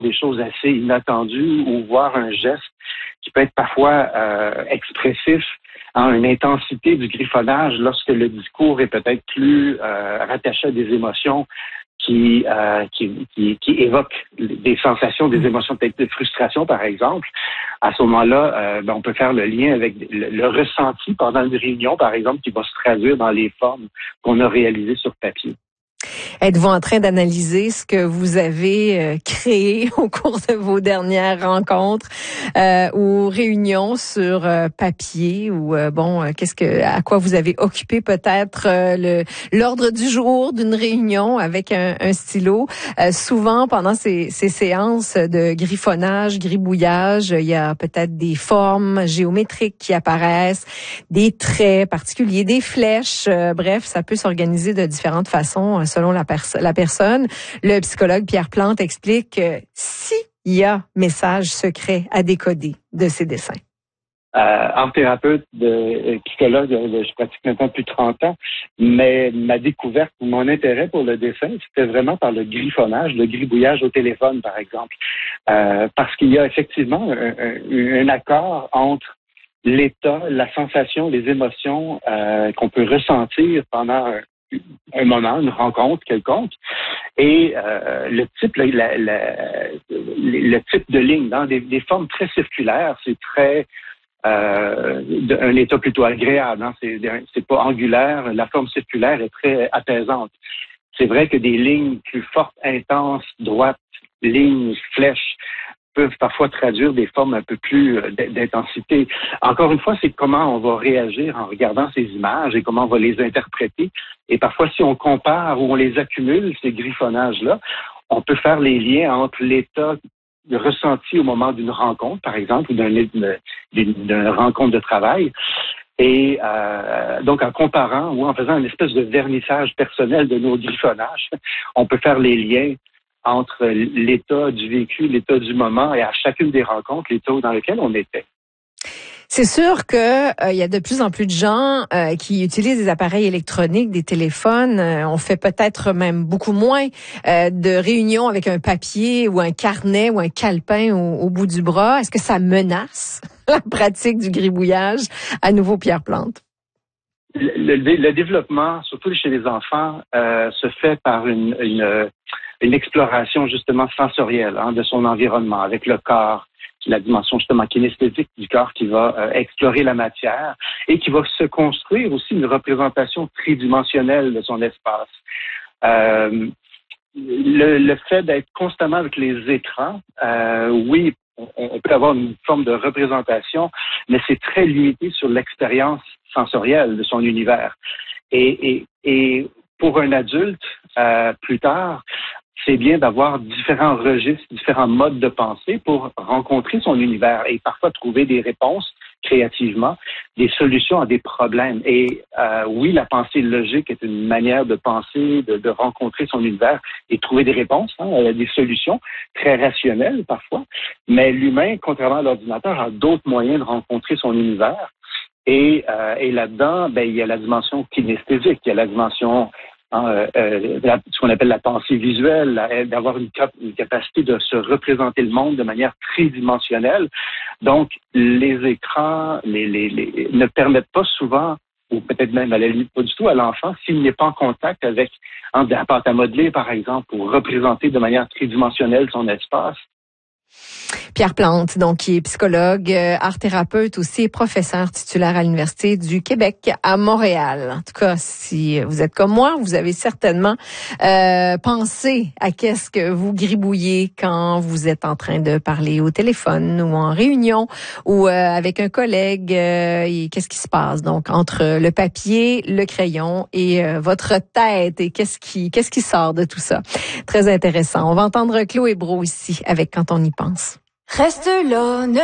des choses assez inattendues ou voir un geste qui peut être parfois expressif, une intensité du griffonnage lorsque le discours est peut-être plus rattaché à des émotions qui évoquent des sensations, des émotions peut-être de frustration, par exemple. À ce moment-là, on peut faire le lien avec le ressenti pendant une réunion, par exemple, qui va se traduire dans les formes qu'on a réalisées sur papier. Êtes-vous en train d'analyser ce que vous avez créé au cours de vos dernières rencontres ou réunions sur papier ou à quoi vous avez occupé peut-être l'ordre du jour d'une réunion avec un stylo? Souvent pendant ces séances de griffonnage, gribouillage, il y a peut-être des formes géométriques qui apparaissent, des traits particuliers, des flèches, bref, ça peut s'organiser de différentes façons selon la personne. Le psychologue Pierre Plante explique s'il y a message secret à décoder de ces dessins. En thérapeute, psychologue, je pratique maintenant depuis 30 ans, mais ma découverte, mon intérêt pour le dessin, c'était vraiment par le griffonnage, le gribouillage au téléphone, par exemple. Parce qu'il y a effectivement un accord entre l'état, la sensation, les émotions qu'on peut ressentir pendant un moment, une rencontre quelconque, et le type de ligne, dans des formes très circulaires, c'est très un état plutôt agréable, c'est pas angulaire, la forme circulaire est très apaisante. C'est vrai que des lignes plus fortes, intenses, droites, lignes, flèches, peuvent parfois traduire des formes un peu plus d'intensité. Encore une fois, c'est comment on va réagir en regardant ces images et comment on va les interpréter. Et parfois, si on compare ou on les accumule, ces griffonnages-là, on peut faire les liens entre l'état ressenti au moment d'une rencontre, par exemple, ou d'une rencontre de travail. Et donc, en comparant ou en faisant une espèce de vernissage personnel de nos griffonnages, on peut faire les liens entre l'état du vécu, l'état du moment et à chacune des rencontres, l'état dans lequel on était. C'est sûr que il y a de plus en plus de gens qui utilisent des appareils électroniques, des téléphones. On fait peut-être même beaucoup moins de réunions avec un papier ou un carnet ou un calepin au bout du bras. Est-ce que ça menace la pratique du gribouillage? À nouveau, Pierre Plante. Le développement, surtout chez les enfants, se fait par une exploration justement sensorielle de son environnement, avec le corps, la dimension justement kinesthésique du corps qui va explorer la matière et qui va se construire aussi une représentation tridimensionnelle de son espace. Le fait d'être constamment avec les écrans, oui, on peut avoir une forme de représentation, mais c'est très limité sur l'expérience sensorielle de son univers. Et pour un adulte, plus tard, c'est bien d'avoir différents registres, différents modes de pensée pour rencontrer son univers et parfois trouver des réponses créativement, des solutions à des problèmes. Et oui, la pensée logique est une manière de penser, de rencontrer son univers et trouver des réponses, des solutions très rationnelles parfois. Mais l'humain, contrairement à l'ordinateur, a d'autres moyens de rencontrer son univers. Et là-dedans, il y a la dimension kinesthésique, il y a la dimension ce qu'on appelle la pensée visuelle, d'avoir une capacité de se représenter le monde de manière tridimensionnelle. Donc, les écrans ne permettent pas souvent, ou peut-être même à la limite pas du tout, à l'enfant, s'il n'est pas en contact avec de la pâte à modeler, par exemple, pour représenter de manière tridimensionnelle son espace. Pierre Plante, donc, qui est psychologue, art thérapeute aussi, professeur titulaire à l'Université du Québec à Montréal. En tout cas, si vous êtes comme moi, vous avez certainement pensé à qu'est-ce que vous gribouillez quand vous êtes en train de parler au téléphone ou en réunion ou avec un collègue. Qu'est-ce qui se passe donc entre le papier, le crayon et votre tête et qu'est-ce qui sort de tout ça? Très intéressant. On va entendre Chloé Brault ici avec Quand on y pense. Reste là,